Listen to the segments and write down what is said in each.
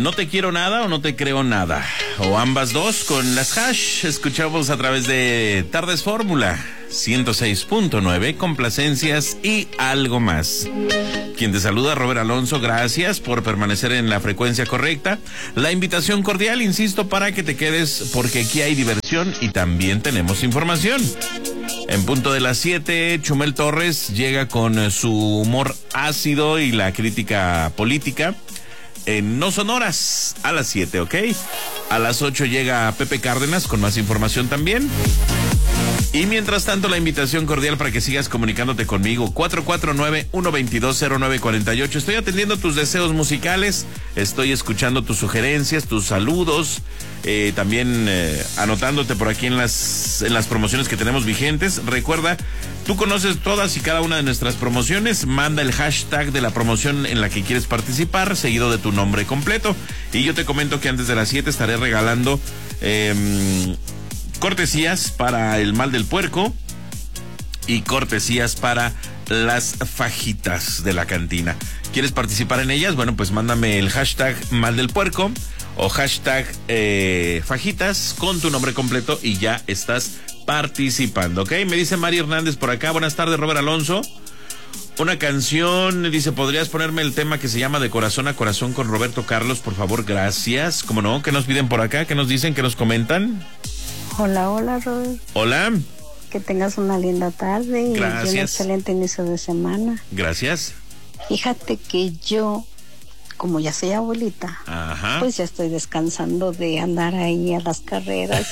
No te quiero nada o no te creo nada, o ambas dos con las hash. Escuchamos a través de Tardes Fórmula 106.9, complacencias y algo más. Quien te saluda, Robert Alonso, gracias por permanecer en la frecuencia correcta. La invitación cordial, insisto, para que te quedes, porque aquí hay diversión y también tenemos información. En punto de las 7, Chumel Torres llega con su humor ácido y la crítica política. No son horas, a las 7, ¿ok? A las 8 llega Pepe Cárdenas con más información también. Y mientras tanto, la invitación cordial para que sigas comunicándote conmigo, 449-122-0948. Estoy atendiendo tus deseos musicales, estoy escuchando tus sugerencias, tus saludos, también anotándote por aquí en las promociones que tenemos vigentes. Recuerda, tú conoces todas y cada una de nuestras promociones, manda el hashtag de la promoción en la que quieres participar, seguido de tu nombre completo. Y yo te comento que antes de las 7 estaré regalando cortesías para el mal del puerco y cortesías para las fajitas de la cantina. ¿Quieres participar en ellas? Bueno, pues mándame el hashtag mal del puerco o hashtag fajitas con tu nombre completo y ya estás participando, ¿ok? Me dice Mari Hernández por acá. Buenas tardes, Robert Alonso. Una canción, dice, ¿podrías ponerme el tema que se llama De Corazón a Corazón con Roberto Carlos, por favor? Gracias. ¿Cómo no? ¿Qué nos piden por acá? ¿Qué nos dicen? ¿Qué nos comentan? Hola, Robert. Hola. Que tengas una linda tarde. Gracias. Y un excelente inicio de semana. Gracias. Fíjate que yo, como ya soy abuelita, ajá, pues ya estoy descansando de andar ahí a las carreras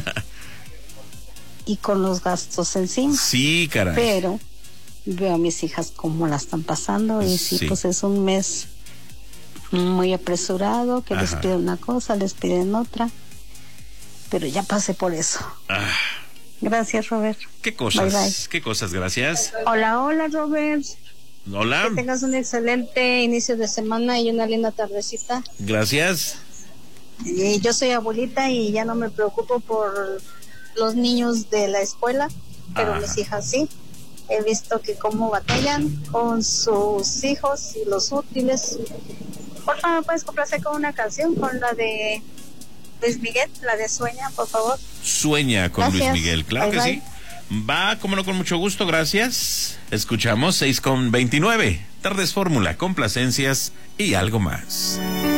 y con los gastos encima. Sí, caray. Pero veo a mis hijas cómo la están pasando y sí, pues es un mes muy apresurado, que les piden una cosa, les piden otra. Pero ya pasé por eso. Gracias, Robert. ¿Qué cosas? Bye, bye. ¿Qué cosas? Gracias. Hola, Robert. Hola. Que tengas un excelente inicio de semana y una linda tardecita. Gracias. Yo soy abuelita y ya no me preocupo por los niños de la escuela, pero mis hijas sí. He visto que cómo batallan con sus hijos y los útiles. Por favor, ¿me puedes complacer con una canción? Con la de Luis Miguel, la de Sueña, por favor. Sueña con Gracias. Luis Miguel, claro Bye, que bye. sí. Va, como no, con mucho gusto, gracias. Escuchamos 6:29. Tardes Fórmula, complacencias y algo más.